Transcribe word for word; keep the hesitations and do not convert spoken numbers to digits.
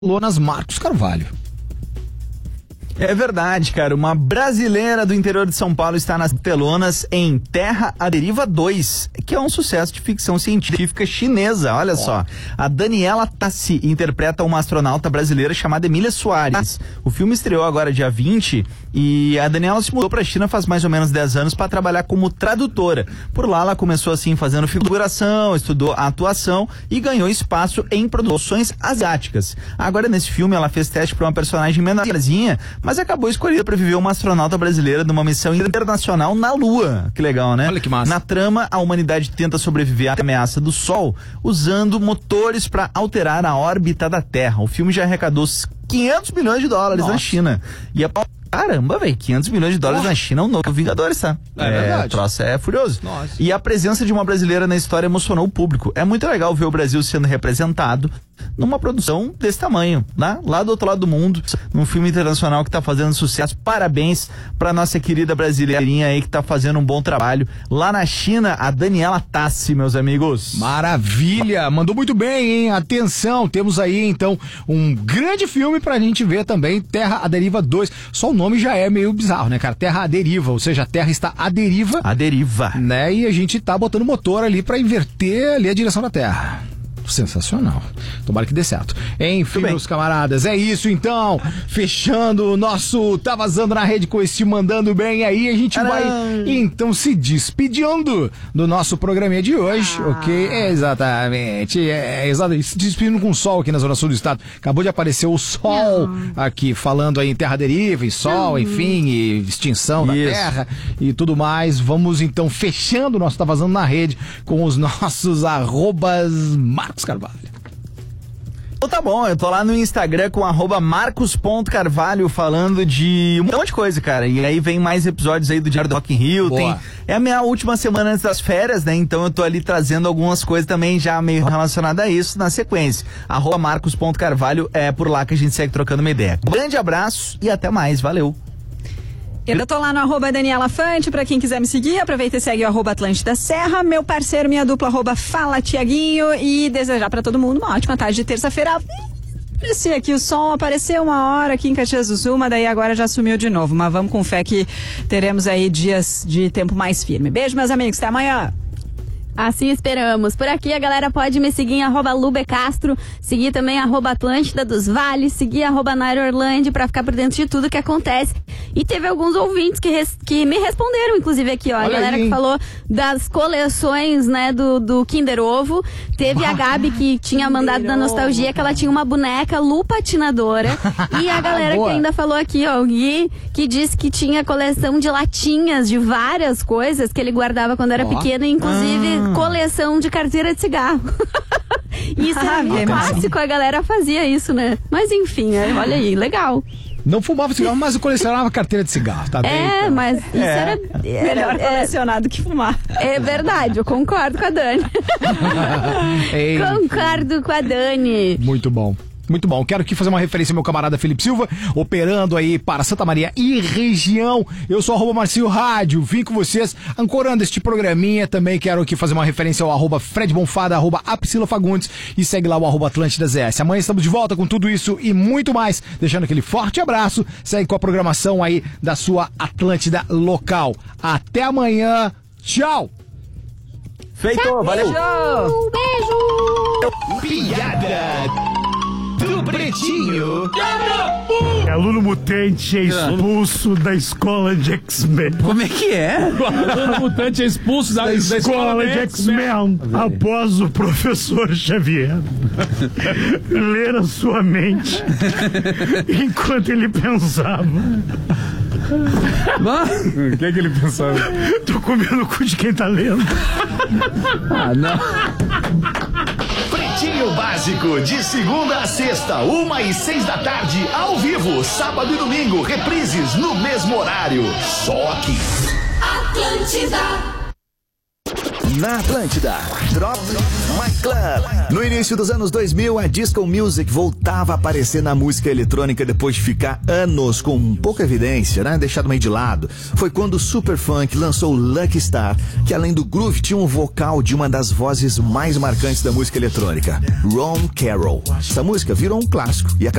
Lonas Marcos Carvalho. É verdade, cara. Uma brasileira do interior de São Paulo está nas telonas em Terra à Deriva dois, que é um sucesso de ficção científica chinesa. Olha oh. só. A Daniela Tassi interpreta uma astronauta brasileira chamada Emília Soares. O filme estreou agora dia vinte e a Daniela se mudou para a China faz mais ou menos dez anos para trabalhar como tradutora. Por lá ela começou assim fazendo figuração, estudou a atuação e ganhou espaço em produções asiáticas. Agora nesse filme ela fez teste para uma personagem menorzinha, mas acabou escolhida para viver uma astronauta brasileira numa missão internacional na Lua. Que legal, né? Olha que massa. Na trama, a humanidade tenta sobreviver à ameaça do Sol usando motores para alterar a órbita da Terra. O filme já arrecadou quinhentos milhões de dólares Nossa. na China. E a Caramba, velho, quinhentos milhões de dólares oh. na China é um novo Vingadores, tá? É, é verdade. O troço é furioso. Nossa. E a presença de uma brasileira na história emocionou o público. É muito legal ver o Brasil sendo representado numa produção desse tamanho, né? Lá do outro lado do mundo, num filme internacional que tá fazendo sucesso. Parabéns pra nossa querida brasileirinha aí que tá fazendo um bom trabalho. Lá na China, a Daniela Tassi, meus amigos. Maravilha! Mandou muito bem, hein? Atenção, temos aí então um grande filme pra gente ver também, Terra à Deriva dois. Só o nome já é meio bizarro, né, cara? Terra à Deriva, ou seja, a Terra está à deriva. À deriva. Né? E a gente tá botando motor ali pra inverter ali a direção da Terra. Sensacional. Tomara que dê certo. Enfim, meus camaradas, é isso então. Fechando o nosso Tá Vazando na Rede com esse Mandando Bem aí, a gente vai então se despedindo do nosso programinha de hoje, ah. ok? Exatamente. É, exatamente. Se despedindo com o sol aqui na Zona Sul do Estado. Acabou de aparecer o sol ah. aqui, falando aí em Terra Deriva e sol, ah. enfim, e extinção da isso. Terra e tudo mais. Vamos então fechando o nosso Tá Vazando na Rede com os nossos arrobas Marcos Carvalho. Então tá bom, eu tô lá no Instagram com arroba marcos.carvalho falando de um monte de coisa, cara. E aí vem mais episódios aí do Diário do Rock in Rio. Tem, é a minha última semana antes das férias, né? Então eu tô ali trazendo algumas coisas também já meio relacionadas a isso na sequência. Arroba marcos.carvalho, é por lá que a gente segue trocando uma ideia. Grande abraço e até mais, valeu! Eu tô lá no arroba Daniela Fante, pra quem quiser me seguir, aproveita e segue o arroba Atlântida Serra, meu parceiro, minha dupla, arroba Fala Tiaguinho, e desejar pra todo mundo uma ótima tarde de terça-feira. Aparecia aqui o sol, apareceu uma hora aqui em Caxias do Sul, mas daí agora já sumiu de novo, mas vamos com fé que teremos aí dias de tempo mais firme. Beijo, meus amigos, até amanhã! Assim esperamos. Por aqui a galera pode me seguir em arroba Lube Castro, seguir também arroba Atlântida dos Vales, seguir arroba Naira Orlando pra ficar por dentro de tudo que acontece. E teve alguns ouvintes que, res, que me responderam, inclusive aqui, ó. Olha a galera aí que falou das coleções, né, do, do Kinder Ovo. Teve a Gabi que tinha mandado na nostalgia que ela tinha uma boneca Lu patinadora. E a galera que ainda falou aqui, ó, o Gui, que disse que tinha coleção de latinhas de várias coisas que ele guardava quando era oh. pequeno, inclusive ah. coleção de carteira de cigarro. Isso era um clássico, a galera fazia isso, né? Mas enfim, olha aí, legal. Não fumava cigarro, mas eu colecionava carteira de cigarro, tá bem? É, então. mas isso é. era, era... Melhor colecionar do que fumar. É verdade, eu concordo com a Dani. Concordo com a Dani. Muito bom. Muito bom, quero aqui fazer uma referência ao meu camarada Felipe Silva, operando aí para Santa Maria e região. Eu sou arroba Marcinho Rádio, vim com vocês, ancorando este programinha. Também quero aqui fazer uma referência ao arroba Fred Bonfada, arroba Apsila Fagundes, e segue lá o arroba Atlântida Z S. Amanhã estamos de volta com tudo isso e muito mais, deixando aquele forte abraço. Segue com a programação aí da sua Atlântida local. Até amanhã, tchau! Feito, tchau, valeu! Beijo! Beijo! Piada do Pretinho. Aluno mutante é expulso da escola de X-Men. Como é que é? Aluno mutante é expulso da, da, escola, da escola de X-Men após o professor Xavier ler a sua mente enquanto ele pensava. O que é que ele pensava? Tô comendo o cu de quem tá lendo. Ah, não. Pretinho Básico, de segunda a sexta, uma e seis da tarde, ao vivo, sábado e domingo, reprises no mesmo horário. Só aqui. Atlântida. Na Atlântida, Drop My Club. No início dos anos dois mil, a disco music voltava a aparecer na música eletrônica depois de ficar anos com pouca evidência, né? Deixado meio de lado. Foi quando o Superfunk lançou Lucky Star, que além do groove tinha um vocal de uma das vozes mais marcantes da música eletrônica, Ron Carroll. Essa música virou um clássico e acabou